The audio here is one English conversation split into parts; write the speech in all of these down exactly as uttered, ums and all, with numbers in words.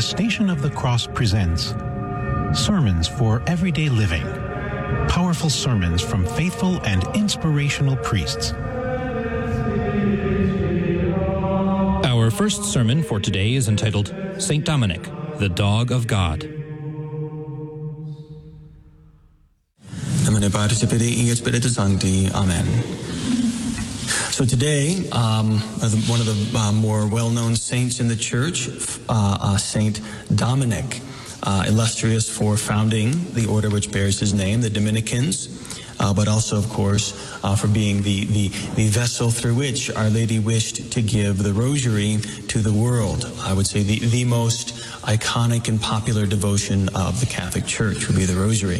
Station of the Cross presents Sermons for Everyday Living. Powerful sermons from faithful and inspirational priests. Our first sermon for today is entitled Saint Dominic, the Dog of God. Nomine Patris et Filii et Spiritus Sancti. Amen. So today, um, one of the uh, more well-known saints in the church, uh, uh, Saint Dominic, uh, illustrious for founding the order which bears his name, the Dominicans, uh, but also, of course, uh, for being the, the, the vessel through which Our Lady wished to give the Rosary to the world. I would say the, the most iconic and popular devotion of the Catholic Church would be the Rosary.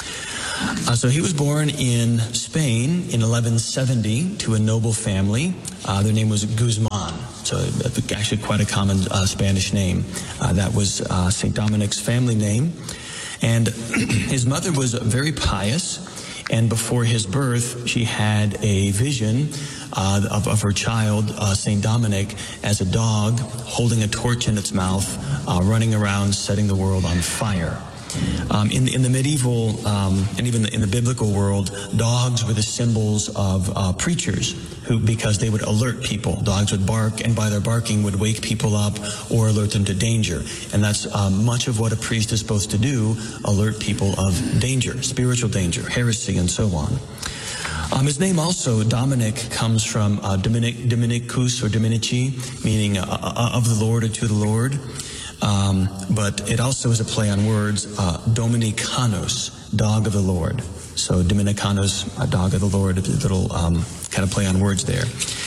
Uh, so he was born in Spain in eleven seventy to a noble family. Uh, their name was Guzman, so actually quite a common uh, Spanish name. Uh, that was uh, Saint Dominic's family name. And his mother was very pious, and before his birth, she had a vision uh, of, of her child, uh, Saint Dominic, as a dog holding a torch in its mouth, uh, running around setting the world on fire. Um, in, in the medieval um, and even in the biblical world, dogs were the symbols of uh, preachers who, because they would alert people. Dogs would bark, and by their barking would wake people up or alert them to danger. And that's um, much of what a priest is supposed to do, alert people of danger, spiritual danger, heresy, and so on. Um, his name also, Dominic, comes from uh, Dominic, Dominicus or Dominici, meaning uh, uh, of the Lord or to the Lord. Um, but it also is a play on words, uh, Dominicanus, dog of the Lord. So Dominicanus, a dog of the Lord, a little um, kind of play on words there.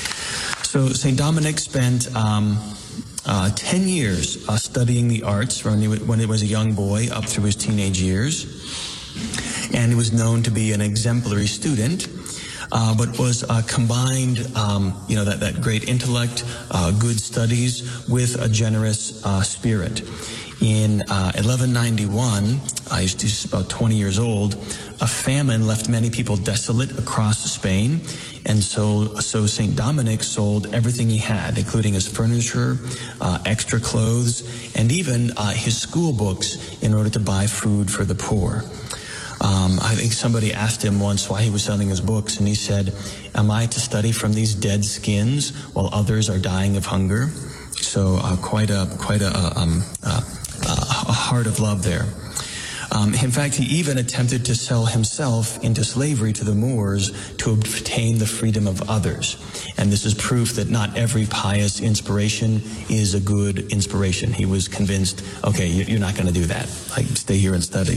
So Saint Dominic spent um, uh, ten years uh, studying the arts when he, when he was a young boy up through his teenage years. And he was known to be an exemplary student. Uh, but was uh, combined, um, you know, that, that great intellect, uh, good studies, with a generous uh, spirit. In uh, eleven ninety-one, I was just about twenty years old, a famine left many people desolate across Spain, and so so Saint Dominic sold everything he had, including his furniture, uh, extra clothes, and even uh, his school books in order to buy food for the poor. Um, I think somebody asked him once why he was selling his books, and he said, "Am I to study from these dead skins while others are dying of hunger?" So uh, quite a quite a, um, uh, a heart of love there. Um, in fact, he even attempted to sell himself into slavery to the Moors to obtain the freedom of others. And this is proof that not every pious inspiration is a good inspiration. He was convinced, okay, you're not going to do that. Like, stay here and study.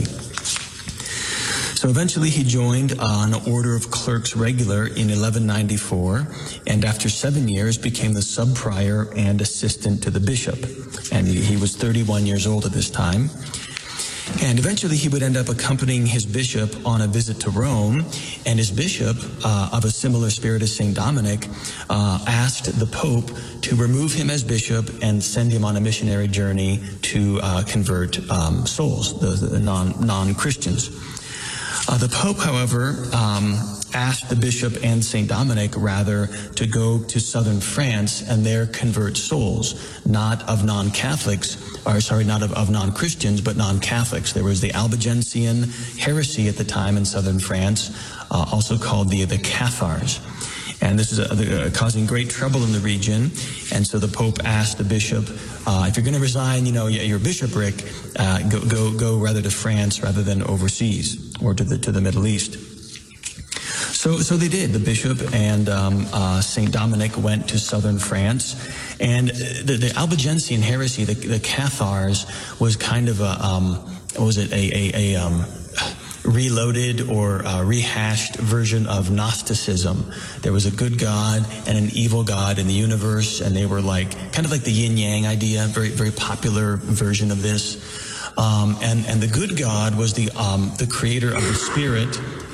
So eventually he joined uh, an order of clerks regular in eleven ninety-four, and after seven years became the sub-prior and assistant to the bishop. And he, he was thirty-one years old at this time. And eventually he would end up accompanying his bishop on a visit to Rome, and his bishop, uh, of a similar spirit as Saint Dominic, uh, asked the Pope to remove him as bishop and send him on a missionary journey to uh, convert um, souls, the, the non, non-Christians. Uh, the Pope, however, um, asked the bishop and Saint Dominic, rather, to go to southern France and there convert souls, not of non-Catholics, or sorry, not of, of non-Christians, but non-Catholics. There was the Albigensian heresy at the time in southern France, uh, also called the, the Cathars. And this is a, a, causing great trouble in the region. And so the Pope asked the bishop, uh, if you're going to resign, you know, your bishopric, uh, go, go, go rather to France rather than overseas or to the, to the Middle East. So, so they did. The bishop and um, uh, Saint Dominic went to southern France. And the, the Albigensian heresy, the, the Cathars, was kind of a, um, what was it, a, a, a um, reloaded or uh, rehashed version of Gnosticism. There was a good God and an evil God in the universe, and they were like kind of like the yin-yang idea, very very popular version of this. Um, and and the good God was the um, the creator of the spirit,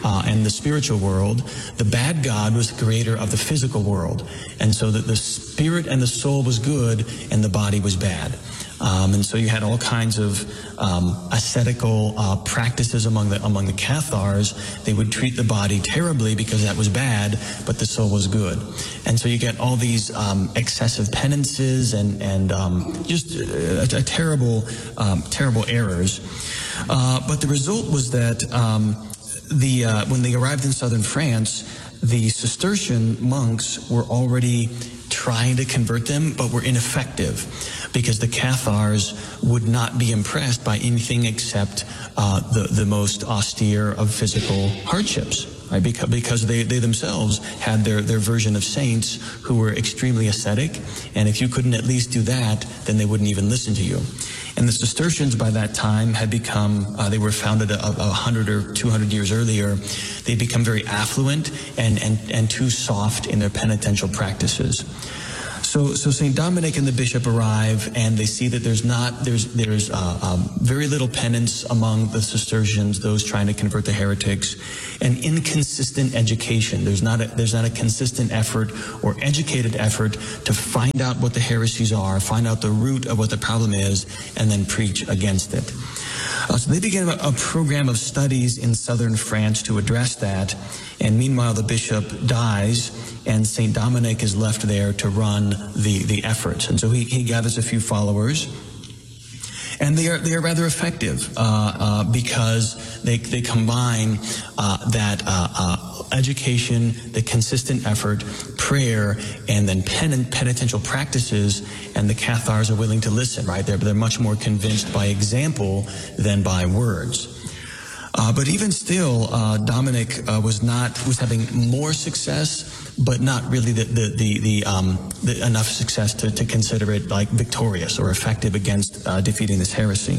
uh, and the spiritual world, the bad God was the creator of the physical world. And so that the spirit and the soul was good and the body was bad. Um, and so you had all kinds of um, ascetical uh, practices among the among the Cathars. They would treat the body terribly because that was bad, but the soul was good. And so you get all these um, excessive penances and and um, just a, a terrible um, terrible errors. Uh, but the result was that um, the uh, when they arrived in southern France, the Cistercian monks were already trying to convert them, but were ineffective because the Cathars would not be impressed by anything except uh, the, the most austere of physical hardships, right? Because, because they, they themselves had their, their version of saints who were extremely ascetic, and if you couldn't at least do that, then they wouldn't even listen to you. And the Cistercians by that time had become, uh, they were founded a, a hundred or two hundred years earlier. They'd become very affluent and, and, and too soft in their penitential practices. So, so Saint Dominic and the bishop arrive, and they see that there's not, there's, there's uh, um, very little penance among the Cistercians, those trying to convert the heretics, and inconsistent education. There's not a, there's not a consistent effort or educated effort to find out what the heresies are, find out the root of what the problem is, and then preach against it. Uh, so they began a, a program of studies in southern France to address that, and meanwhile the bishop dies, and Saint Dominic is left there to run the, the efforts. And so he, he gathers a few followers, and they are they are rather effective uh, uh, because they they combine uh, that uh, uh, education, the consistent effort, prayer, and then pen, penitential practices. And the Cathars are willing to listen. Right? They're they're much more convinced by example than by words. Uh, but even still, uh, Dominic uh, was not was having more success, but not really the the the, the, um, the enough success to, to consider it like victorious or effective against uh, defeating this heresy.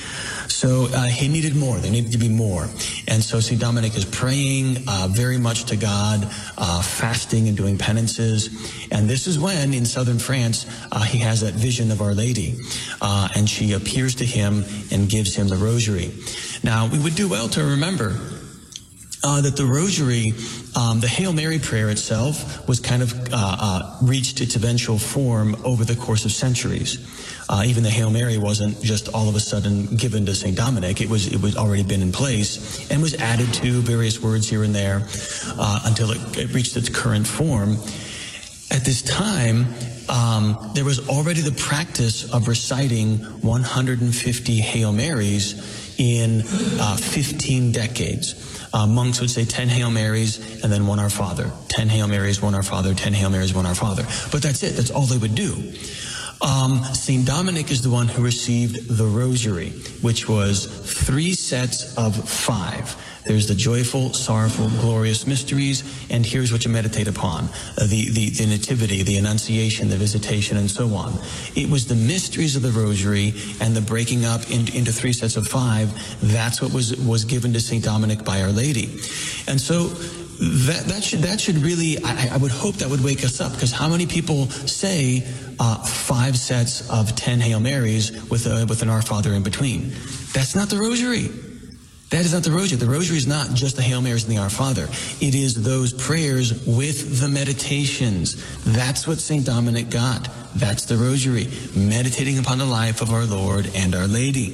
So uh, he needed more. There needed to be more. And so Saint Dominic is praying uh, very much to God, uh, fasting and doing penances. And this is when, in southern France, uh, he has that vision of Our Lady. Uh, and she appears to him and gives him the rosary. Now, we would do well to remember Uh, that the rosary, um, the Hail Mary prayer itself, was kind of uh, uh, reached its eventual form over the course of centuries. Uh, even the Hail Mary wasn't just all of a sudden given to Saint Dominic. It was it was already been in place and was added to various words here and there uh, until it, it reached its current form. At this time, um, there was already the practice of reciting one hundred fifty Hail Marys in uh, fifteen decades. Uh, monks would say ten Hail Marys and then one Our Father. ten Hail Marys, one Our Father, ten Hail Marys, one Our Father. But that's it. That's all they would do. Um, Saint Dominic is the one who received the rosary, which was three sets of five. There's the joyful, sorrowful, glorious mysteries, and here's what you meditate upon. Uh, the, the, the nativity, the annunciation, the visitation, and so on. It was the mysteries of the rosary and the breaking up in, into three sets of five. That's what was, was given to Saint Dominic by Our Lady. And so that, that should, that should really, I, I would hope that would wake us up, because how many people say uh, five sets of ten Hail Marys with, a, with an Our Father in between? That's not the rosary. That is not the rosary. The rosary is not just the Hail Marys and the Our Father. It is those prayers with the meditations. That's what Saint Dominic got. That's the rosary, meditating upon the life of our Lord and Our Lady.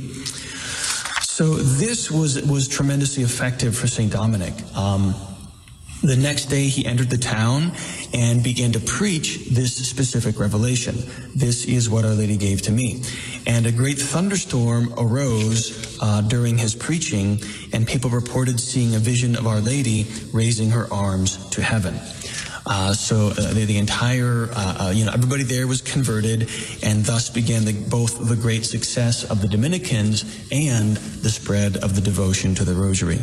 So this was was tremendously effective for Saint Dominic. Um, The next day he entered the town and began to preach this specific revelation. This is what Our Lady gave to me. And a great thunderstorm arose uh, during his preaching, and people reported seeing a vision of Our Lady raising her arms to heaven. Uh, so uh, the, the entire, uh, uh, you know, everybody there was converted, and thus began the, both the great success of the Dominicans and the spread of the devotion to the Rosary.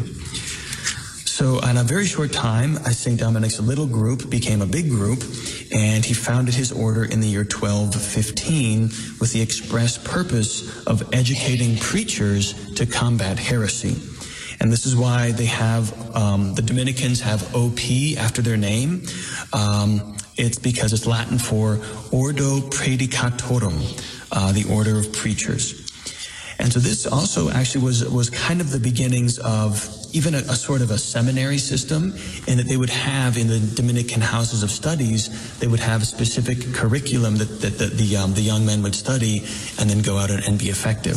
So in a very short time, Saint Dominic's little group became a big group, and he founded his order in the year twelve fifteen with the express purpose of educating preachers to combat heresy. And this is why they have, um, the Dominicans have O P after their name. Um, it's because it's Latin for Ordo Praedicatorum, uh, the order of preachers. And so this also actually was was kind of the beginnings of even a, a sort of a seminary system, and that they would have in the Dominican houses of studies, they would have a specific curriculum that, that, that the, um, the young men would study and then go out and, and be effective.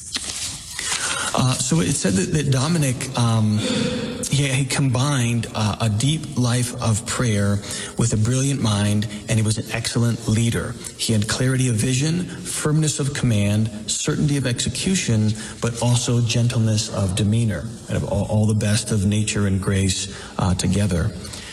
Uh, so it said that, that Dominic, um, he, he combined uh, a deep life of prayer with a brilliant mind, and he was an excellent leader. He had clarity of vision, firmness of command, certainty of execution, but also gentleness of demeanor, and of all, all the best of nature and grace uh, together.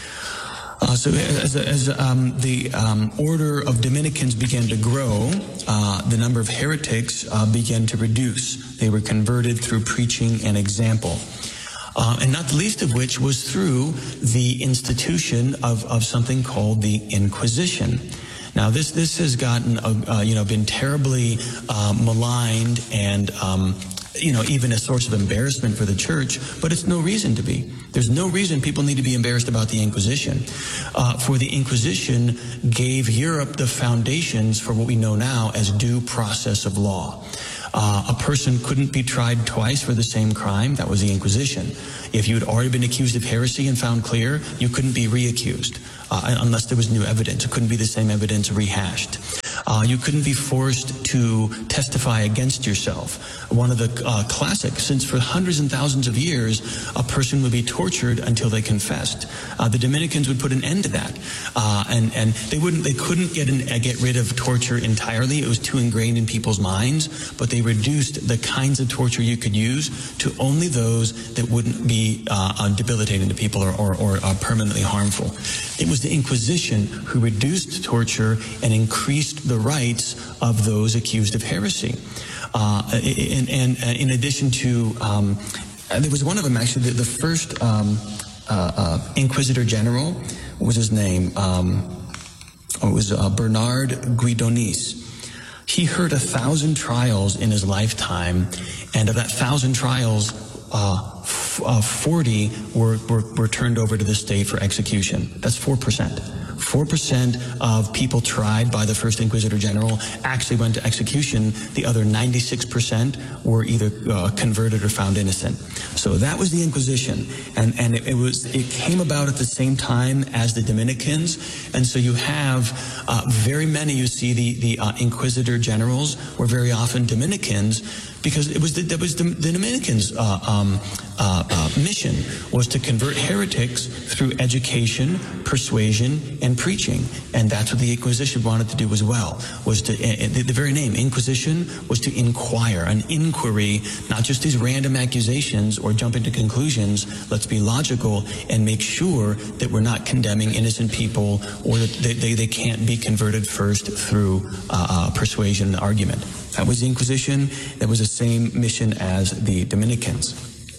Uh, so as, as um, the um, order of Dominicans began to grow, uh, the number of heretics uh, began to reduce. They were converted through preaching and example. Uh, and not the least of which was through the institution of, of something called the Inquisition. Now, this this has gotten, uh, you know, been terribly uh, maligned and um, you know, even a source of embarrassment for the church, but it's no reason to be. There's no reason people need to be embarrassed about the Inquisition. Uh, for the Inquisition gave Europe the foundations for what we know now as due process of law. Uh, a person couldn't be tried twice for the same crime. That was the Inquisition. If you had already been accused of heresy and found clear, you couldn't be reaccused uh, unless there was new evidence. It couldn't be the same evidence rehashed. Uh, you couldn't be forced to testify against yourself. One of the uh, classics, since for hundreds and thousands of years, a person would be tortured until they confessed. Uh, the Dominicans would put an end to that, uh, and and they wouldn't, they couldn't get an, uh, get rid of torture entirely. It was too ingrained in people's minds. But they reduced the kinds of torture you could use to only those that wouldn't be uh, debilitating to people or or, or uh, permanently harmful. It was the Inquisition who reduced torture and increased the rights of those accused of heresy. Uh, and, and, and in addition to, um, there was one of them actually, the, the first um, uh, uh, Inquisitor General, what was his name? Um, it was uh, Bernard Guidonis. He heard a thousand trials in his lifetime, and of that thousand trials, uh, f- uh, forty were, were, were turned over to the state for execution. That's four percent. four percent of people tried by the first Inquisitor General actually went to execution. The other ninety-six percent were either uh, converted or found innocent. So that was the Inquisition. And, and it, it was, it came about at the same time as the Dominicans. And so you have uh, very many, you see the, the uh, Inquisitor Generals were very often Dominicans, because it was the, that was the, the Dominicans' uh, um, uh, uh, mission was to convert heretics through education, persuasion, and preaching. And that's what the Inquisition wanted to do as well, was to, uh, the, the very name, Inquisition, was to inquire, an inquiry, not just these random accusations or jumping to conclusions. Let's be logical and make sure that we're not condemning innocent people, or that they, they, they can't be converted first through uh, uh, persuasion and argument. That was the Inquisition. That was the same mission as the Dominicans.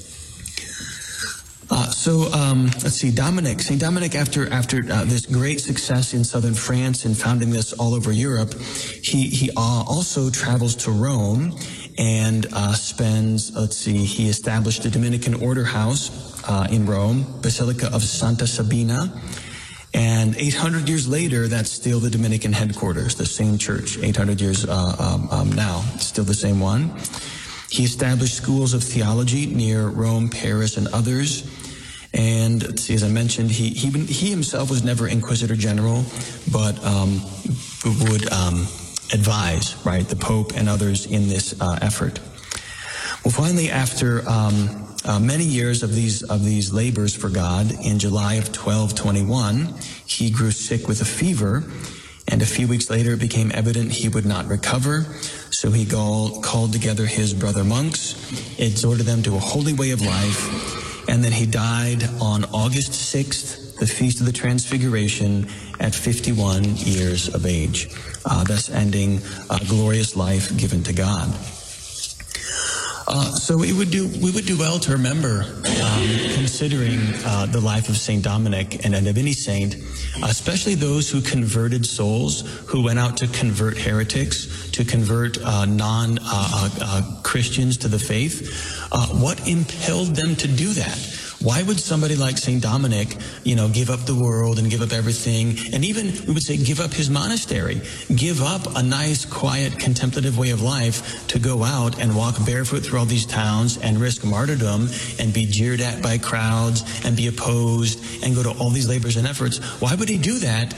Uh, so um, let's see, Dominic. Saint Dominic, after after uh, this great success in southern France and founding this all over Europe, he he uh, also travels to Rome and uh, spends. Let's see, he established a Dominican order house uh, in Rome, Basilica of Santa Sabina. And eight hundred years later, that's still the Dominican headquarters, the same church, eight hundred years uh, um, um, now, it's still the same one. He established schools of theology near Rome, Paris, and others. And let's see, as I mentioned, he he, he himself was never Inquisitor General, but um, would um, advise, right, the Pope and others in this uh, effort. Well, finally, after um, uh, many years of these of these labors for God, in July of twelve twenty-one, he grew sick with a fever, and a few weeks later it became evident he would not recover. So he called, called together his brother monks, exhorted them to a holy way of life, and then he died on August sixth, the Feast of the Transfiguration, at fifty-one years of age, uh, thus ending a glorious life given to God. Uh, so we would do we would do well to remember, um, considering uh, the life of Saint Dominic and, and of any saint, especially those who converted souls, who went out to convert heretics, to convert uh, non uh, uh, Christians to the faith. Uh, what impelled them to do that? Why would somebody like Saint Dominic, you know, give up the world and give up everything? And even, we would say, give up his monastery. Give up a nice, quiet, contemplative way of life to go out and walk barefoot through all these towns and risk martyrdom and be jeered at by crowds and be opposed and go to all these labors and efforts. Why would he do that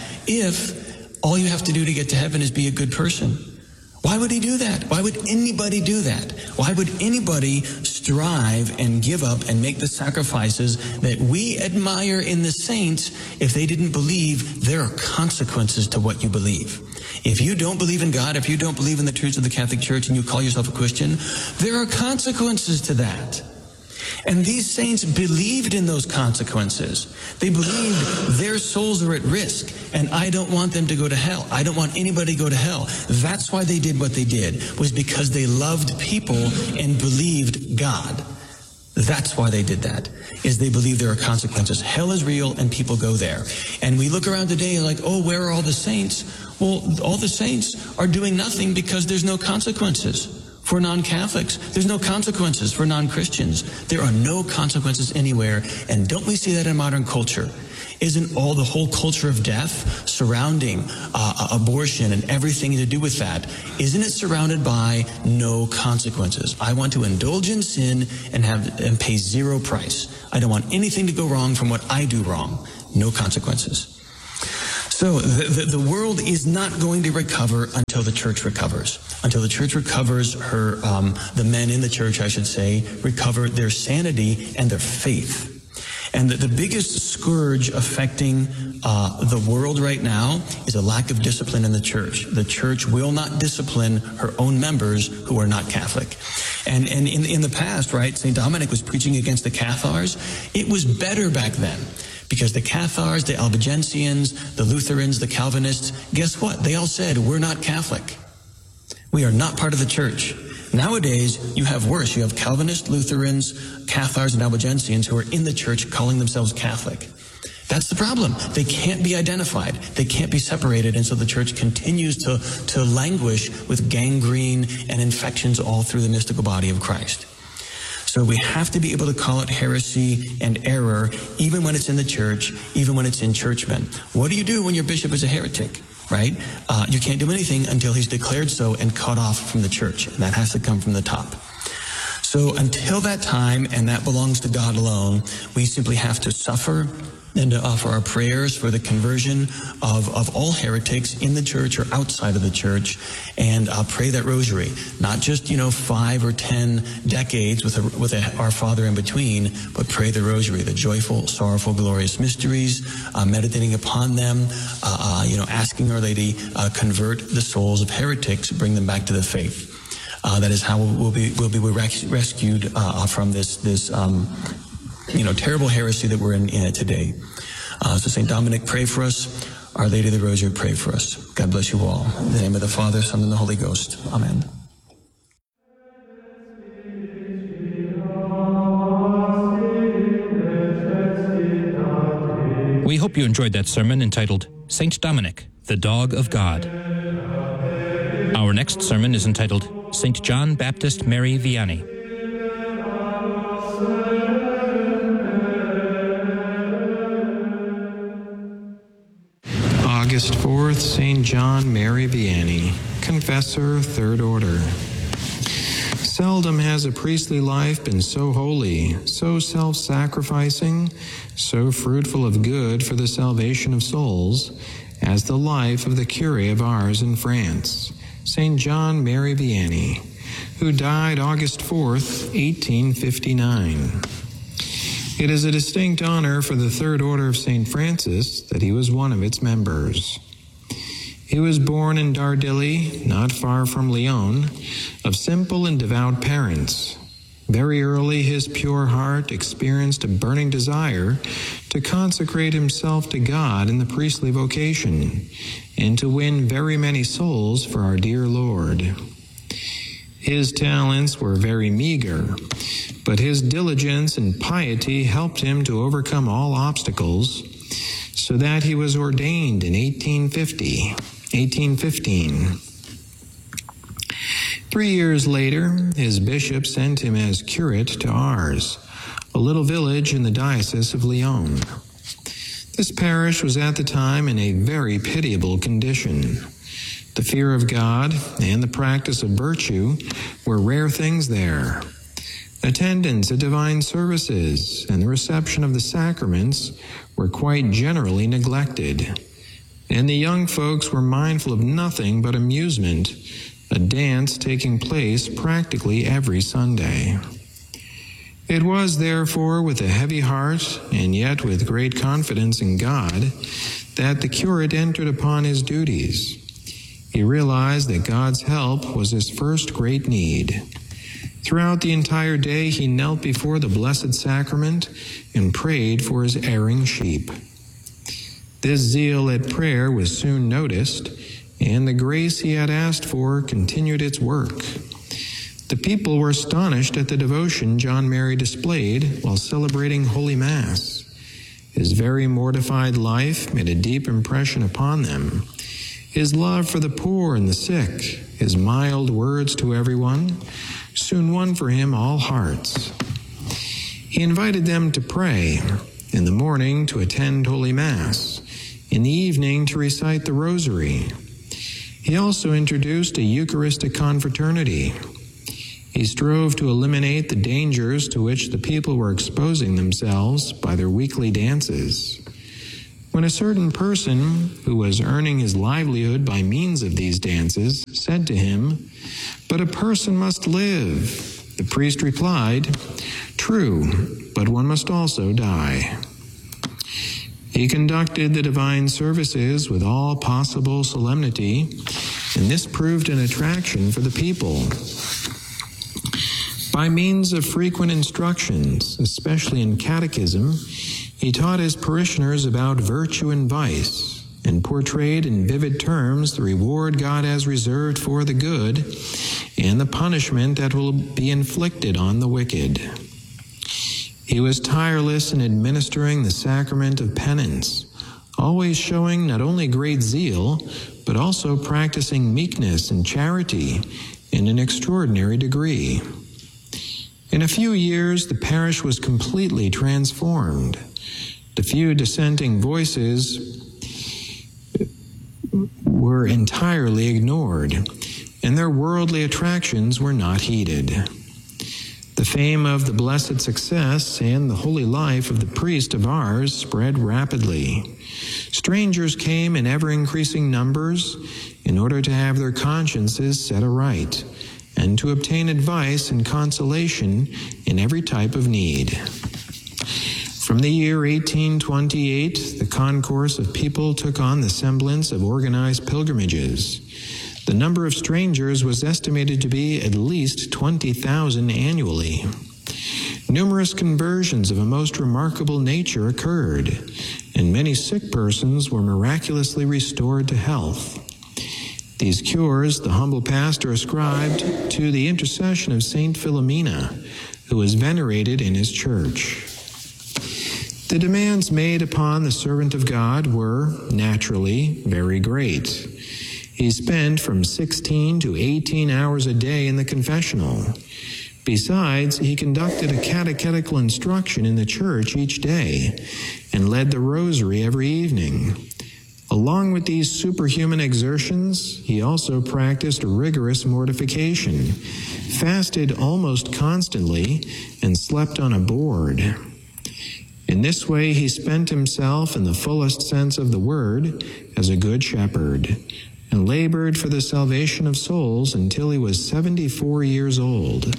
if all you have to do to get to heaven is be a good person? Why would he do that? Why would anybody do that? Why would anybody strive and give up and make the sacrifices that we admire in the saints if they didn't believe there are consequences to what you believe? If you don't believe in God, if you don't believe in the truths of the Catholic Church and you call yourself a Christian, there are consequences to that. And these saints believed in those consequences. They believed their souls are at risk, and I don't want them to go to hell. I don't want anybody to go to hell. That's why they did what they did, was because they loved people and believed God. That's why they did that, is they believe there are consequences. Hell is real, and people go there. And we look around today like, oh, where are all the saints? Well, all the saints are doing nothing because there's no consequences. For non-Catholics, there's no consequences. For non-Christians, there are no consequences anywhere. And don't we see that in modern culture? Isn't all the whole culture of death surrounding uh, abortion and everything to do with that, isn't it surrounded by no consequences? I want to indulge in sin and have and pay zero price. I don't want anything to go wrong from what I do wrong. No consequences. So the, the, the world is not going to recover until the church recovers. Until the church recovers her, um, the men in the church, I should say, recover their sanity and their faith. And the, the biggest scourge affecting uh, the world right now is a lack of discipline in the church. The church will not discipline her own members who are not Catholic. And, and in, in the past, right, Saint Dominic was preaching against the Cathars. It was better back then. Because the Cathars, the Albigensians, the Lutherans, the Calvinists, guess what? They all said, we're not Catholic. We are not part of the church. Nowadays, you have worse. You have Calvinists, Lutherans, Cathars, and Albigensians who are in the church calling themselves Catholic. That's the problem. They can't be identified. They can't be separated. And so the church continues to, to languish with gangrene and infections all through the mystical body of Christ. So we have to be able to call it heresy and error, even when it's in the church, even when it's in churchmen. What do you do when your bishop is a heretic, right? Uh, you can't do anything until he's declared so and cut off from the church. And that has to come from the top. So until that time, and that belongs to God alone, we simply have to suffer and to offer our prayers for the conversion of, of all heretics in the church or outside of the church, and uh, pray that rosary. Not just, you know, five or ten decades with a, with a Our Father in between, but pray the rosary, the joyful, sorrowful, glorious mysteries, uh, meditating upon them, uh, uh, you know, asking Our Lady, uh, convert the souls of heretics, bring them back to the faith. Uh, that is how we'll be, we'll be rescued uh, from this, this um, you know, terrible heresy that we're in, in it today. Uh, so Saint Dominic, pray for us. Our Lady of the Rosary, pray for us. God bless you all. In the name of the Father, Son, and the Holy Ghost. Amen. We hope you enjoyed that sermon entitled Saint Dominic, the Dog of God. Our next sermon is entitled Saint John Baptist Mary Vianney. August fourth, Saint John Mary Vianney, Confessor, Third Order. Seldom has a priestly life been so holy, so self-sacrificing, so fruitful of good for the salvation of souls, as the life of the curé of Ars in France, Saint John Mary Vianney, who died August fourth, eighteen fifty-nine. It is a distinct honor for the Third Order of Saint Francis that he was one of its members. He was born in Dardilly, not far from Lyon, of simple and devout parents. Very early, his pure heart experienced a burning desire to consecrate himself to God in the priestly vocation and to win very many souls for our dear Lord. His talents were very meager, but his diligence and piety helped him to overcome all obstacles, so that he was ordained in eighteen fifty, eighteen fifteen. Three years later, his bishop sent him as curate to Ars, a little village in the Diocese of Lyon. This parish was at the time in a very pitiable condition. The fear of God and the practice of virtue were rare things there. Attendance at divine services and the reception of the sacraments were quite generally neglected, and the young folks were mindful of nothing but amusement, a dance taking place practically every Sunday. It was, therefore, with a heavy heart, and yet with great confidence in God, that the curate entered upon his duties. He realized that God's help was his first great need. Throughout the entire day, he knelt before the Blessed Sacrament and prayed for his erring sheep. This zeal at prayer was soon noticed, and the grace he had asked for continued its work. The people were astonished at the devotion John Mary displayed while celebrating Holy Mass. His very mortified life made a deep impression upon them. His love for the poor and the sick, his mild words to everyone, soon won for him all hearts. He invited them to pray, in the morning to attend Holy Mass, in the evening to recite the Rosary. He also introduced a Eucharistic confraternity. He strove to eliminate the dangers to which the people were exposing themselves by their weekly dances. When a certain person, who was earning his livelihood by means of these dances, said to him, "But a person must live," the priest replied, "True, but one must also die." He conducted the divine services with all possible solemnity, and this proved an attraction for the people. By means of frequent instructions, especially in catechism, he taught his parishioners about virtue and vice, and portrayed in vivid terms the reward God has reserved for the good and the punishment that will be inflicted on the wicked. He was tireless in administering the sacrament of penance, always showing not only great zeal, but also practicing meekness and charity in an extraordinary degree. In a few years, the parish was completely transformed. The few dissenting voices were entirely ignored, and their worldly attractions were not heeded. The fame of the blessed success and the holy life of the priest of ours spread rapidly. Strangers came in ever-increasing numbers in order to have their consciences set aright, and to obtain advice and consolation in every type of need. From the year eighteen twenty-eight, the concourse of people took on the semblance of organized pilgrimages. The number of strangers was estimated to be at least twenty thousand annually. Numerous conversions of a most remarkable nature occurred, and many sick persons were miraculously restored to health. These cures the humble pastor ascribed to the intercession of Saint Philomena, who was venerated in his church. The demands made upon the servant of God were, naturally, very great. He spent from sixteen to eighteen hours a day in the confessional. Besides, he conducted a catechetical instruction in the church each day and led the rosary every evening. Along with these superhuman exertions, he also practiced rigorous mortification, fasted almost constantly, and slept on a board. In this way, he spent himself in the fullest sense of the word as a good shepherd, and labored for the salvation of souls until he was seventy-four years old.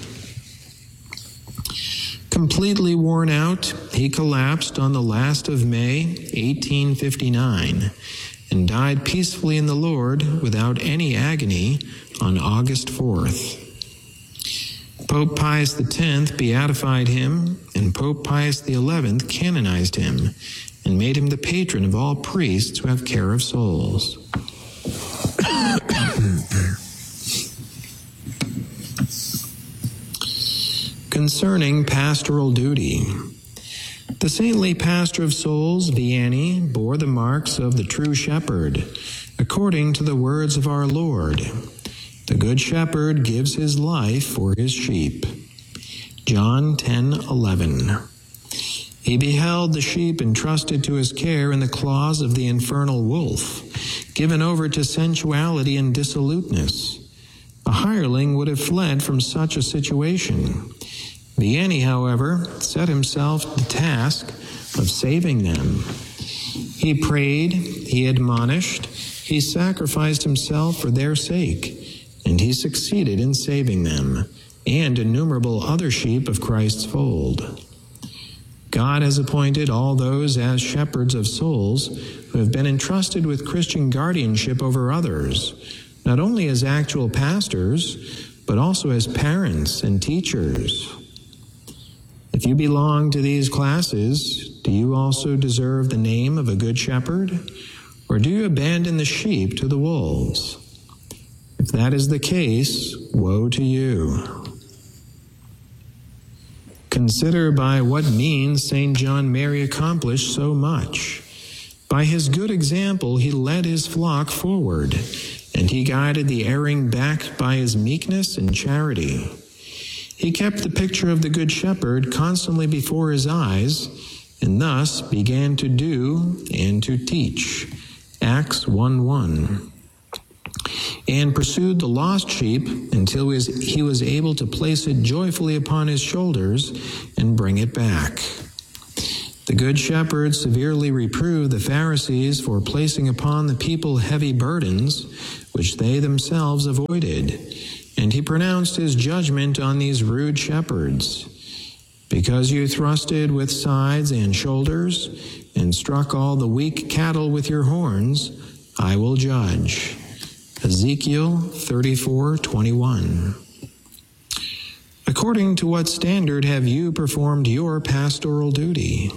Completely worn out, he collapsed on the last of May, eighteen fifty-nine, and died peacefully in the Lord without any agony on August fourth. Pope Pius the tenth beatified him, and Pope Pius the eleventh canonized him and made him the patron of all priests who have care of souls. Concerning pastoral duty, the saintly pastor of souls, Vianney, bore the marks of the true shepherd, according to the words of our Lord. The good shepherd gives his life for his sheep. John ten eleven. He beheld the sheep entrusted to his care in the claws of the infernal wolf, given over to sensuality and dissoluteness. A hireling would have fled from such a situation. Vianney, however, set himself the task of saving them. He prayed, he admonished, he sacrificed himself for their sake, and he succeeded in saving them and innumerable other sheep of Christ's fold. God has appointed all those as shepherds of souls who have been entrusted with Christian guardianship over others, not only as actual pastors, but also as parents and teachers. If you belong to these classes, do you also deserve the name of a good shepherd, or do you abandon the sheep to the wolves? If that is the case, woe to you. Consider by what means Saint John Mary accomplished so much. By his good example, he led his flock forward, and he guided the erring back by his meekness and charity. He kept the picture of the Good Shepherd constantly before his eyes, and thus began to do and to teach. Acts one one. And pursued the lost sheep until he was able to place it joyfully upon his shoulders and bring it back. The Good Shepherd severely reproved the Pharisees for placing upon the people heavy burdens, which they themselves avoided, and he pronounced his judgment on these rude shepherds. Because you thrusted with sides and shoulders, and struck all the weak cattle with your horns, I will judge. Ezekiel thirty-four twenty-one. According to what standard have you performed your pastoral duty?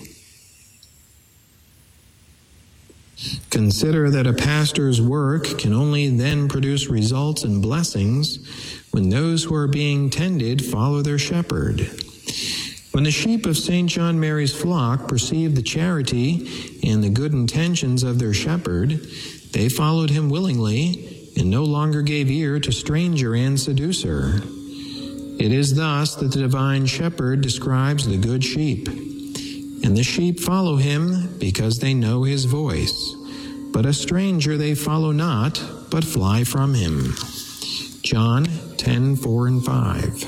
Consider that a pastor's work can only then produce results and blessings when those who are being tended follow their shepherd. When the sheep of Saint John Mary's flock perceived the charity and the good intentions of their shepherd, they followed him willingly and no longer gave ear to stranger and seducer. It is thus that the divine shepherd describes the good sheep. And the sheep follow him because they know his voice. But a stranger they follow not, but fly from him. John ten four and five.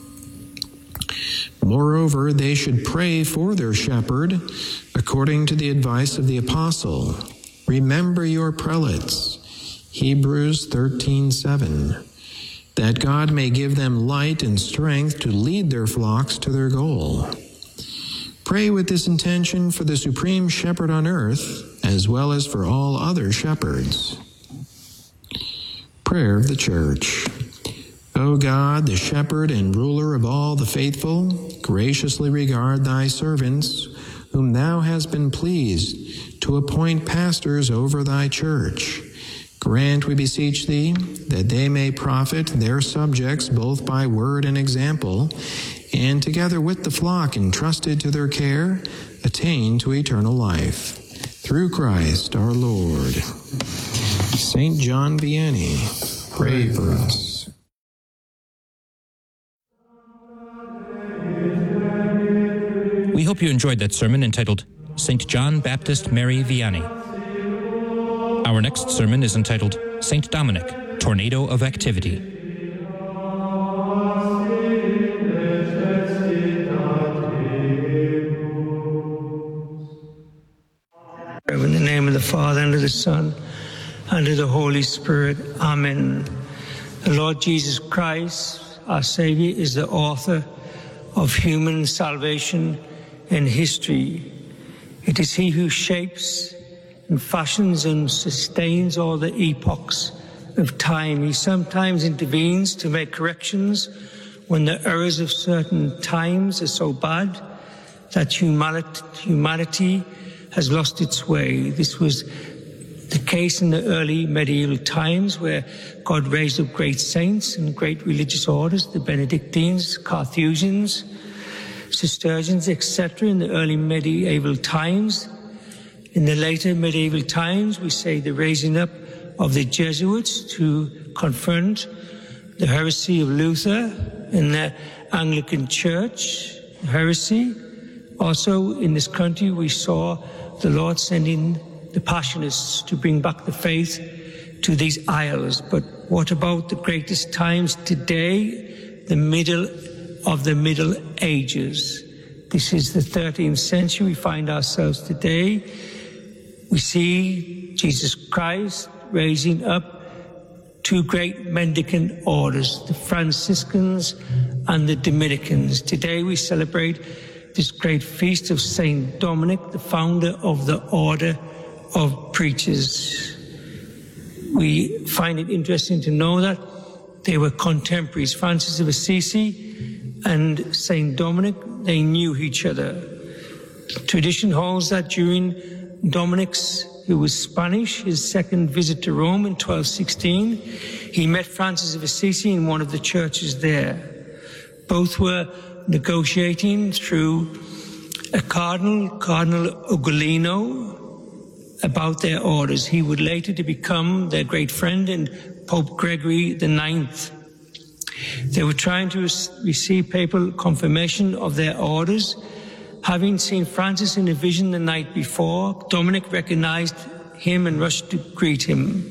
Moreover, they should pray for their shepherd, according to the advice of the apostle. Remember your prelates. Hebrews thirteen seven, that God may give them light and strength to lead their flocks to their goal. Pray with this intention for the supreme shepherd on earth, as well as for all other shepherds. Prayer of the Church. O God, the shepherd and ruler of all the faithful, graciously regard thy servants, whom thou hast been pleased to appoint pastors over thy church. Grant, we beseech thee, that they may profit their subjects both by word and example, and together with the flock entrusted to their care, attain to eternal life. Through Christ our Lord. Saint John Vianney, pray for us. We hope you enjoyed that sermon entitled Saint John Baptist Mary Vianney. Our next sermon is entitled Saint Dominic, Tornado of Activity. In the name of the Father, and of the Son, and of the Holy Spirit. Amen. The Lord Jesus Christ, our Savior, is the author of human salvation in history. It is he who shapes and fashions and sustains all the epochs of time. He sometimes intervenes to make corrections when the errors of certain times are so bad that humanity, humanity has lost its way. This was the case in the early medieval times, where God raised up great saints and great religious orders, the Benedictines, Carthusians, Cistercians, et cetera, in the early medieval times. In the later medieval times, we say the raising up of the Jesuits to confront the heresy of Luther in the Anglican Church, heresy, Also, in this country, we saw the Lord sending the Passionists to bring back the faith to these isles. But what about the greatest times today, the middle of the Middle Ages? This is the thirteenth century. We find ourselves today. We see Jesus Christ raising up two great mendicant orders, the Franciscans and the Dominicans. Today we celebrate this great feast of Saint Dominic, the founder of the Order of Preachers. We find it interesting to know that they were contemporaries. Francis of Assisi and Saint Dominic, they knew each other. Tradition holds that during Dominic's, who was Spanish, his second visit to Rome in twelve sixteen, he met Francis of Assisi in one of the churches there. Both were negotiating through a cardinal, Cardinal Ugolino, about their orders. He would later to become their great friend and Pope Gregory the Ninth. They were trying to receive papal confirmation of their orders. Having seen Francis in a vision the night before, Dominic recognized him and rushed to greet him.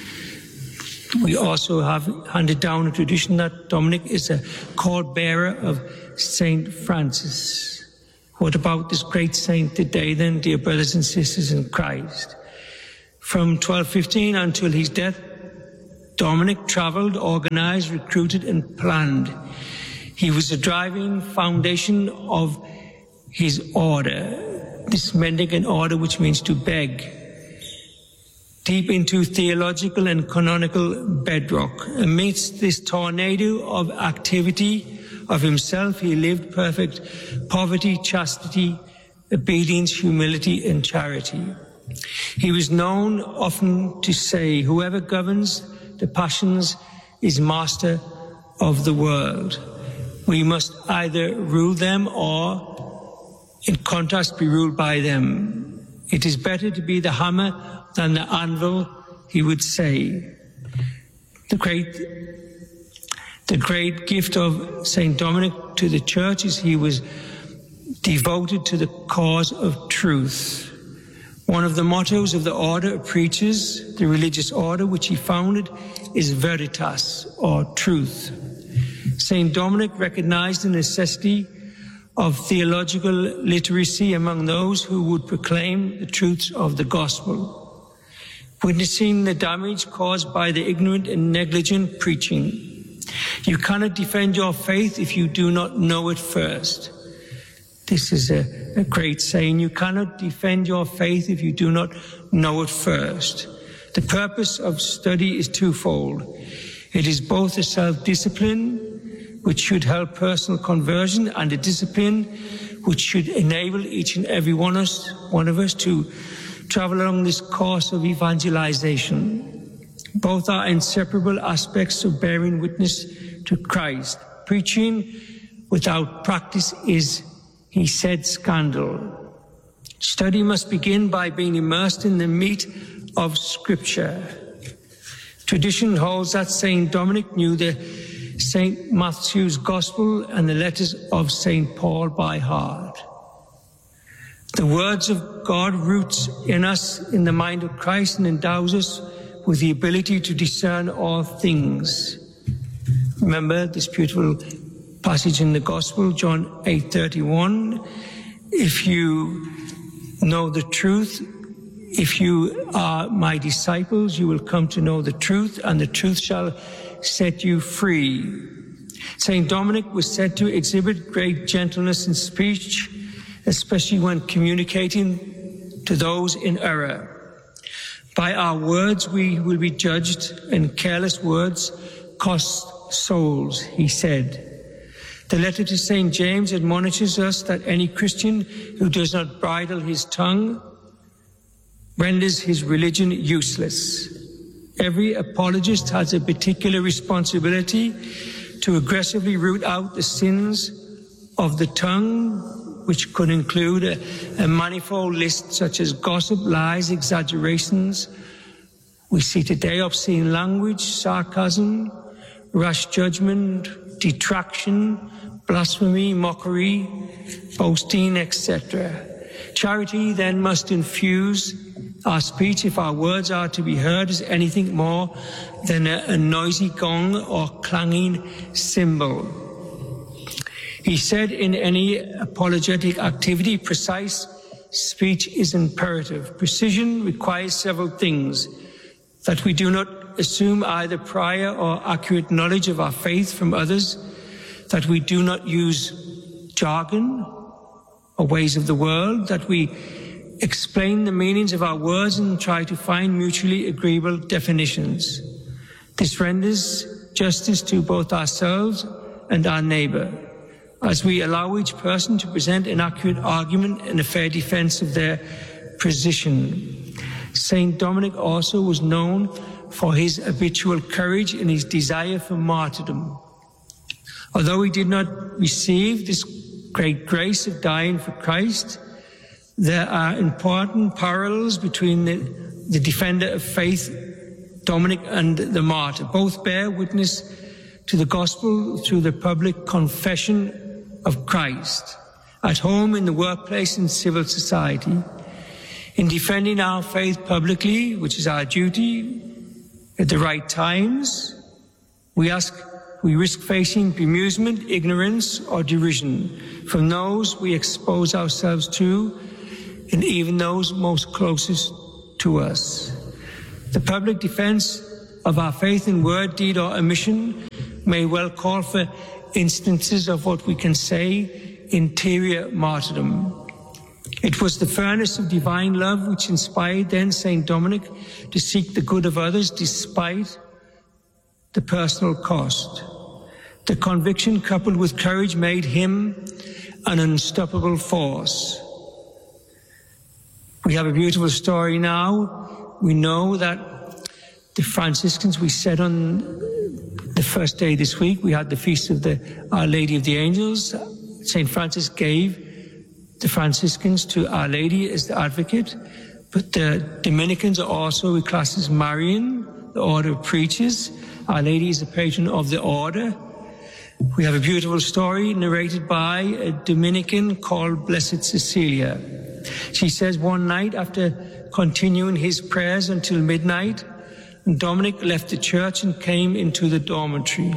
We also have handed down a tradition that Dominic is a cord bearer of Saint Francis. What about this great saint today then, dear brothers and sisters in Christ? From twelve fifteen until his death, Dominic traveled, organized, recruited, and planned. He was the driving foundation of his order, this mendicant order, which means to beg, deep into theological and canonical bedrock. Amidst this tornado of activity of himself, he lived perfect poverty, chastity, obedience, humility, and charity. He was known often to say, whoever governs the passions is master of the world. We must either rule them or, in contrast, be ruled by them. It is better to be the hammer than the anvil, he would say. The great, the great gift of Saint Dominic to the church is he was devoted to the cause of truth. One of the mottos of the Order of Preachers, the religious order which he founded, is Veritas, or truth. Saint Dominic recognized the necessity of theological literacy among those who would proclaim the truths of the gospel, witnessing the damage caused by the ignorant and negligent preaching. You cannot defend your faith if you do not know it first. This is a, a great saying. You cannot defend your faith if you do not know it first. The purpose of study is twofold. It is both a self-discipline, which should help personal conversion, and a discipline which should enable each and every one of us, one of us to travel along this course of evangelization. Both are inseparable aspects of bearing witness to Christ. Preaching without practice is, he said, scandal. Study must begin by being immersed in the meat of Scripture. Tradition holds that Saint Dominic knew the Saint Matthew's Gospel and the letters of Saint Paul by heart. The words of God roots in us in the mind of Christ and endows us with the ability to discern all things. Remember this beautiful passage in the Gospel, John eight thirty-one. If you know the truth, if you are my disciples, you will come to know the truth, and the truth shall set you free. Saint Dominic was said to exhibit great gentleness in speech, especially when communicating to those in error. By our words we will be judged, and careless words cost souls, he said. The letter to Saint James admonishes us that any Christian who does not bridle his tongue renders his religion useless. Every apologist has a particular responsibility to aggressively root out the sins of the tongue, which could include a, a manifold list such as gossip, lies, exaggerations. We see today obscene language, sarcasm, rash judgment, detraction, blasphemy, mockery, boasting, et cetera. Charity then must infuse our speech if our words are to be heard as anything more than a, a noisy gong or clanging cymbal. He said, in any apologetic activity, precise speech is imperative. Precision requires several things: that we do not assume either prior or accurate knowledge of our faith from others, that we do not use jargon or ways of the world, that we explain the meanings of our words and try to find mutually agreeable definitions. This renders justice to both ourselves and our neighbor, as we allow each person to present an accurate argument and a fair defense of their position. Saint Dominic also was known for his habitual courage and his desire for martyrdom. Although he did not receive this great grace of dying for Christ, there are important parallels between the, the defender of faith, Dominic, and the martyr. Both bear witness to the gospel through the public confession of Christ, at home, in the workplace, in civil society. In defending our faith publicly, which is our duty, at the right times, we ask, we risk facing bemusement, ignorance, or derision from those we expose ourselves to, and even those most closest to us. The public defense of our faith in word, deed, or omission may well call for instances of what we can say interior martyrdom. It was the furnace of divine love which inspired then Saint Dominic to seek the good of others despite the personal cost. The conviction coupled with courage made him an unstoppable force. We have a beautiful story now. We know that the Franciscans, we said on the first day this week, we had the feast of the Our Lady of the Angels. Saint Francis gave the Franciscans to Our Lady as the advocate, but the Dominicans are also classed as Marian, the order of preachers. Our Lady is the patron of the order. We have a beautiful story narrated by a Dominican called Blessed Cecilia. She says, one night after continuing his prayers until midnight, Dominic left the church and came into the dormitory.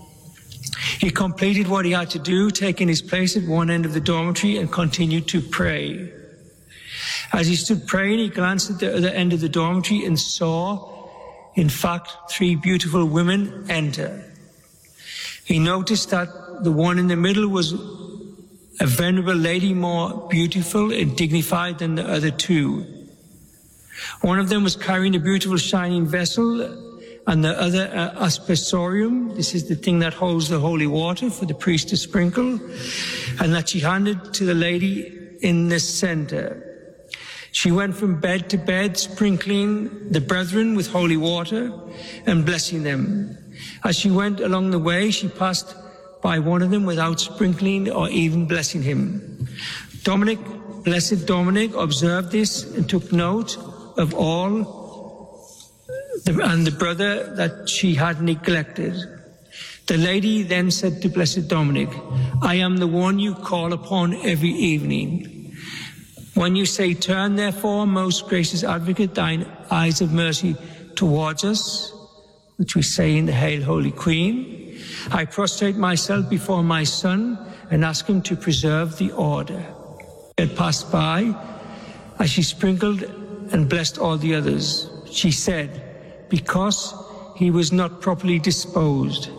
He completed what he had to do, taking his place at one end of the dormitory, and continued to pray. As he stood praying, he glanced at the other end of the dormitory and saw, in fact, three beautiful women enter. He noticed that the one in the middle was a venerable lady, more beautiful and dignified than the other two. One of them was carrying a beautiful shining vessel, and the other uh, aspersorium. This is the thing that holds the holy water for the priest to sprinkle, and that she handed to the lady in the center. She went from bed to bed, sprinkling the brethren with holy water and blessing them. As she went along the way, she passed by one of them without sprinkling or even blessing him. Dominic, Blessed Dominic, observed this and took note of all the, and the brother that she had neglected. The lady then said to Blessed Dominic, I am the one you call upon every evening. When you say, turn therefore, most gracious advocate, thine eyes of mercy towards us, which we say in the Hail, Holy Queen, I prostrate myself before my Son and ask him to preserve the order. She had passed by as she sprinkled and blessed all the others. She said, because he was not properly disposed.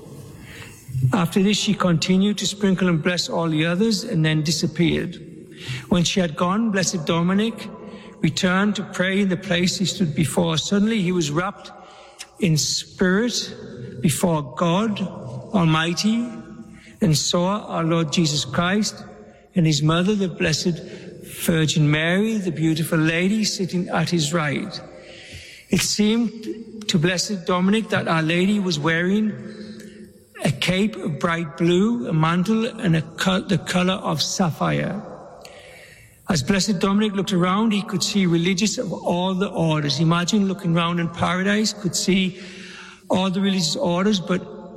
After this, she continued to sprinkle and bless all the others and then disappeared. When she had gone, Blessed Dominic returned to pray in the place he stood before. Suddenly he was wrapped in spirit before God Almighty and saw our Lord Jesus Christ and his mother, the Blessed Virgin Mary, the beautiful lady, sitting at his right. It seemed to Blessed Dominic that Our Lady was wearing a cape of bright blue, a mantle, and a co- the color of sapphire. As Blessed Dominic looked around, he could see religious of all the orders. Imagine looking around in paradise, could see all the religious orders, but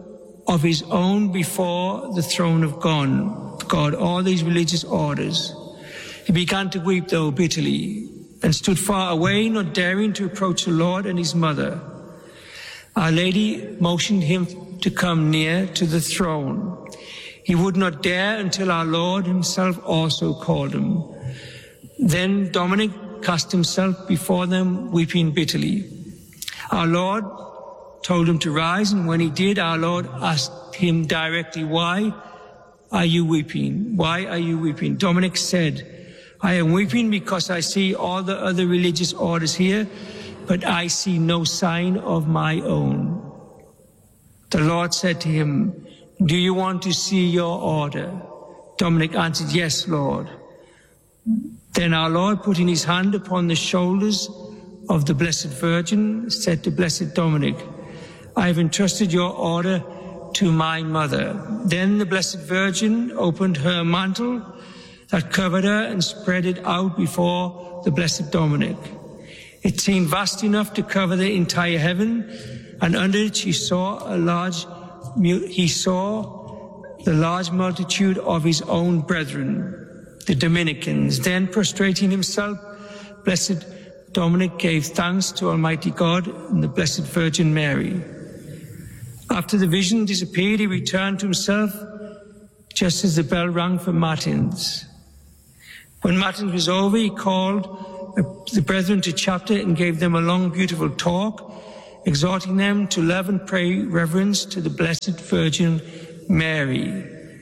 of his own before the throne of God, God, all these religious orders. He began to weep, though, bitterly, and stood far away, not daring to approach the Lord and his mother. Our Lady motioned him to come near to the throne. He would not dare until our Lord himself also called him. Then Dominic cast himself before them, weeping bitterly. Our Lord told him to rise, and when he did, our Lord asked him directly, "Why are you weeping? Why are you weeping?" Dominic said, "I am weeping because I see all the other religious orders here, but I see no sign of my own." The Lord said to him, "Do you want to see your order?" Dominic answered, "Yes, Lord." Then our Lord, putting his hand upon the shoulders of the Blessed Virgin, said to Blessed Dominic, "I have entrusted your order to my mother." Then the Blessed Virgin opened her mantle that covered her and spread it out before the Blessed Dominic. It seemed vast enough to cover the entire heaven, and under it she saw a large, he saw the large multitude of his own brethren, the Dominicans. Then, prostrating himself, Blessed Dominic gave thanks to Almighty God and the Blessed Virgin Mary. After the vision disappeared, he returned to himself just as the bell rang for Matins. When Matins was over, he called the brethren to chapter and gave them a long, beautiful talk, exhorting them to love and pray reverence to the Blessed Virgin Mary.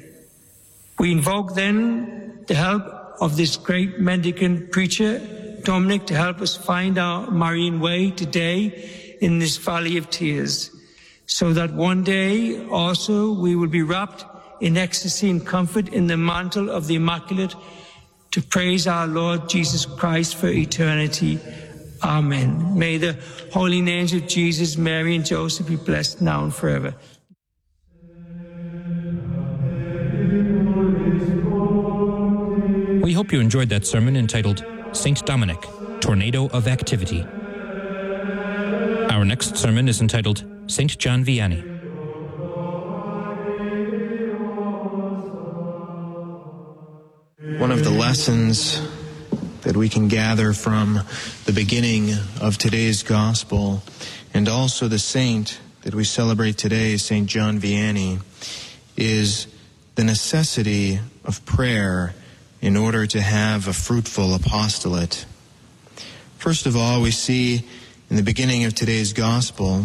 We invoke then the help of this great mendicant preacher, Dominic, to help us find our Marian way today in this valley of tears, so that one day also we will be wrapped in ecstasy and comfort in the mantle of the Immaculate to praise our Lord Jesus Christ for eternity. Amen. May the holy names of Jesus, Mary, and Joseph be blessed now and forever. We hope you enjoyed that sermon entitled Saint Dominic, Tornado of Activity. Our next sermon is entitled Saint John Vianney. One of the lessons that we can gather from the beginning of today's gospel, and also the saint that we celebrate today, Saint John Vianney, is the necessity of prayer in order to have a fruitful apostolate. First of all, we see in the beginning of today's gospel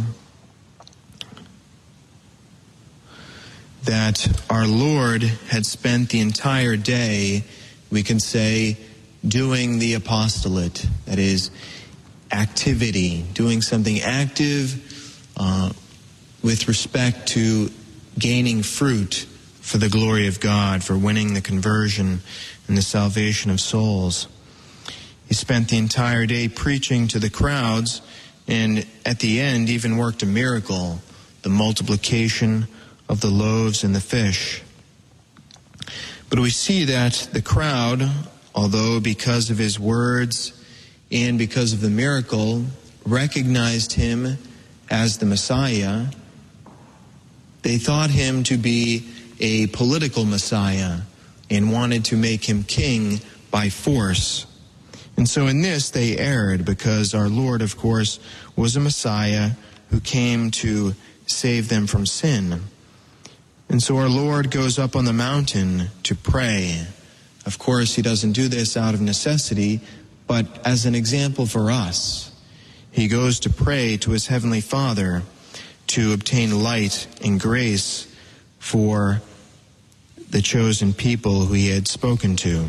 that our Lord had spent the entire day, we can say, doing the apostolate, that is, activity, doing something active uh, with respect to gaining fruit for the glory of God, for winning the conversion and the salvation of souls. He spent the entire day preaching to the crowds, and at the end even worked a miracle, the multiplication of the loaves and the fish. But we see that the crowd, although because of his words and because of the miracle, recognized him as the Messiah, they thought him to be a political Messiah and wanted to make him king by force. And so in this they erred, because our Lord, of course, was a Messiah who came to save them from sin. And so our Lord goes up on the mountain to pray. Of course, he doesn't do this out of necessity, but as an example for us. He goes to pray to his heavenly Father to obtain light and grace for the chosen people who he had spoken to.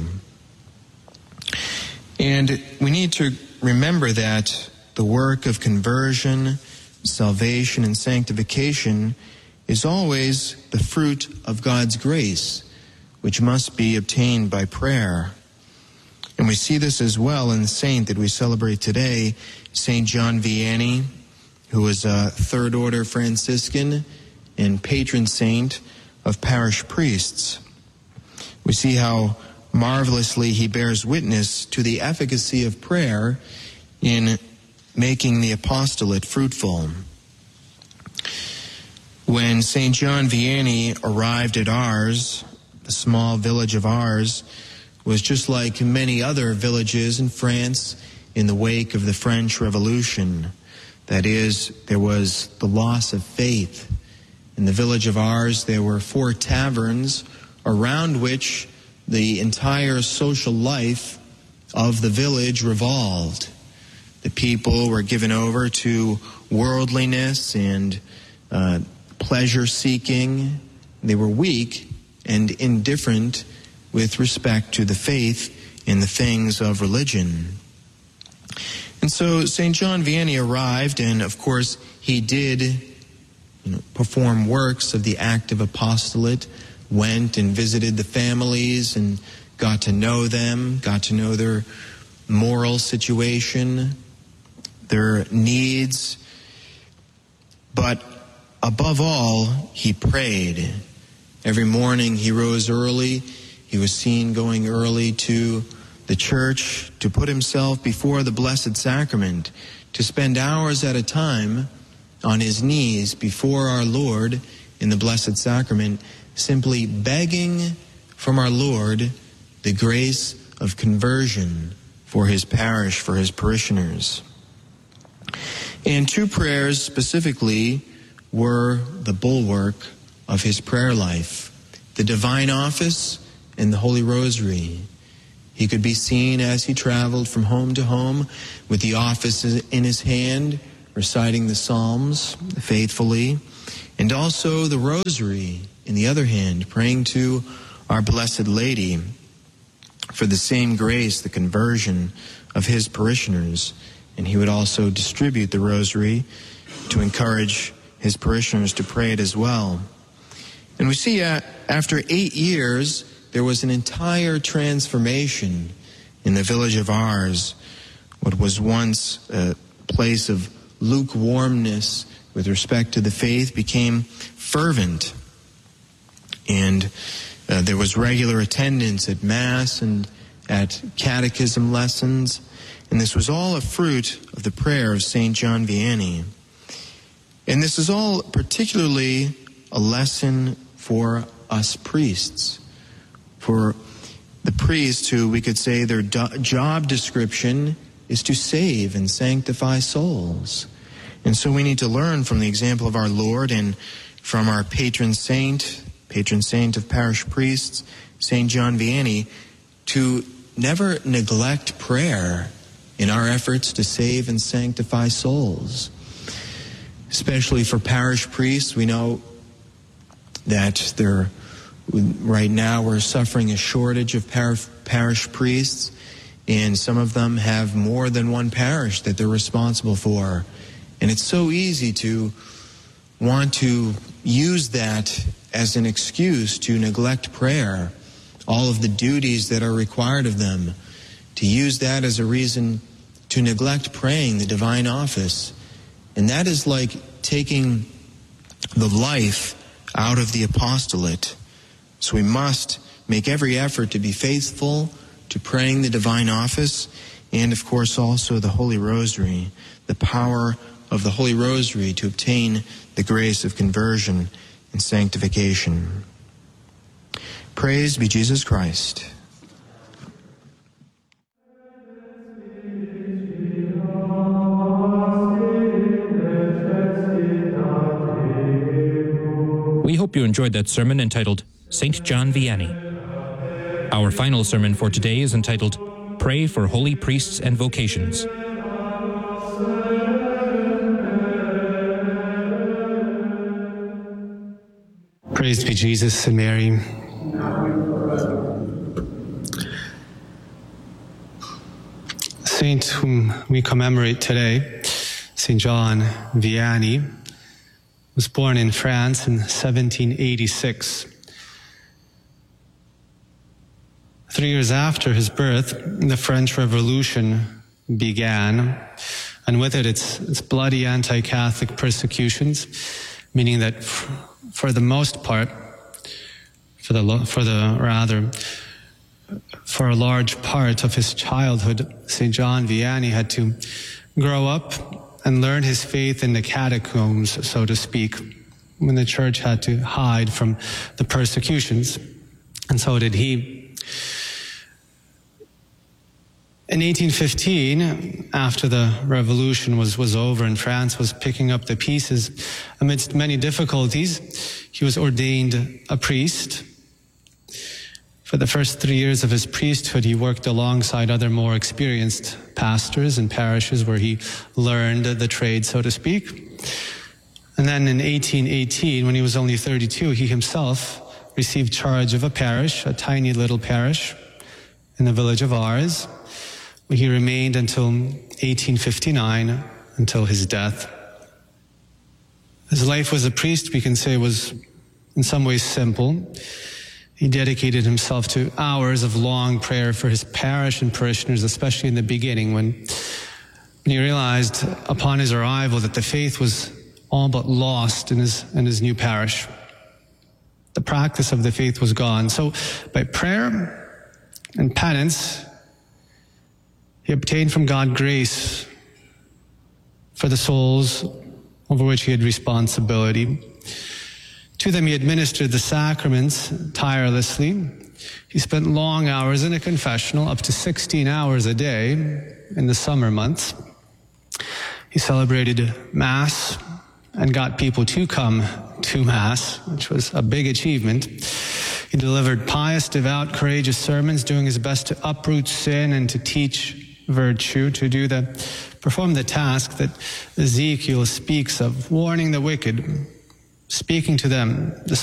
And we need to remember that the work of conversion, salvation, and sanctification is always the fruit of God's grace, which must be obtained by prayer. And we see this as well in the saint that we celebrate today, Saint John Vianney, who was a third order Franciscan and patron saint of parish priests. We see how marvelously he bears witness to the efficacy of prayer in making the apostolate fruitful. When Saint John Vianney arrived at Ars, the small village of Ars was just like many other villages in France in the wake of the French Revolution. That is, there was the loss of faith. In the village of Ars, there were four taverns around which the entire social life of the village revolved. The people were given over to worldliness and uh, pleasure-seeking. They were weak and indifferent with respect to the faith and the things of religion. And so Saint John Vianney arrived, and of course he did you know, perform works of the active apostolate, went and visited the families and got to know them, got to know their moral situation, their needs. But above all, he prayed. Every morning he rose early. He was seen going early to the church to put himself before the Blessed Sacrament, to spend hours at a time on his knees before our Lord in the Blessed Sacrament, simply begging from our Lord the grace of conversion for his parish, for his parishioners. And two prayers specifically were the bulwark of his prayer life: the Divine Office and the Holy Rosary. He could be seen as he traveled from home to home with the office in his hand, reciting the Psalms faithfully, and also the Rosary in the other hand, praying to our Blessed Lady for the same grace, the conversion of his parishioners. And he would also distribute the Rosary to encourage his parishioners to pray it as well. And we see uh, after eight years, there was an entire transformation in the village of Ars. What was once a place of lukewarmness with respect to the faith became fervent. And uh, there was regular attendance at Mass and at catechism lessons. And this was all a fruit of the prayer of Saint John Vianney. And this is all particularly a lesson for us priests. For the priests who, we could say, their do- job description is to save and sanctify souls. And so we need to learn from the example of our Lord and from our patron saint, patron saint of parish priests, Saint John Vianney, to never neglect prayer in our efforts to save and sanctify souls. Especially for parish priests, we know that there, right now we're suffering a shortage of par- parish priests, and some of them have more than one parish that they're responsible for. And it's so easy to want to use that as an excuse to neglect prayer, all of the duties that are required of them, to use that as a reason to neglect praying the Divine Office. And that is like taking the life out of the apostolate. So we must make every effort to be faithful to praying the Divine Office, and of course also the Holy Rosary, the power of the Holy Rosary to obtain the grace of conversion and sanctification. Praise be Jesus Christ. We hope you enjoyed that sermon entitled Saint John Vianney. Our final sermon for today is entitled Pray for Holy Priests and Vocations. Praise be Jesus and Mary. Saint whom we commemorate today, Saint John Vianney, was born in France in seventeen eighty-six. Three years after his birth, the French Revolution began, and with it its, its bloody anti-Catholic persecutions, meaning that f- for the most part, for the for the rather, for a large part of his childhood, Saint John Vianney had to grow up and learn his faith in the catacombs, so to speak, when the church had to hide from the persecutions, and so did he. In eighteen fifteen, after the revolution was, was over and France was picking up the pieces, amidst many difficulties, he was ordained a priest. For the first three years of his priesthood, he worked alongside other more experienced pastors in parishes where he learned the trade, so to speak. And then in eighteen eighteen, when he was only thirty-two, he himself received charge of a parish, a tiny little parish in the village of Ars, where he remained until eighteen fifty-nine, until his death. His life as a priest, we can say, was in some ways simple. He dedicated himself to hours of long prayer for his parish and parishioners, especially in the beginning when, when he realized upon his arrival that the faith was all but lost in his, in his new parish. The practice of the faith was gone. So by prayer and penance, he obtained from God grace for the souls over which he had responsibility. To them he administered the sacraments tirelessly. He spent long hours in a confessional, up to sixteen hours a day in the summer months. He celebrated Mass and got people to come to Mass, which was a big achievement. He delivered pious, devout, courageous sermons, doing his best to uproot sin and to teach virtue, to do the, perform the task that Ezekiel speaks of, warning the wicked, speaking to them, the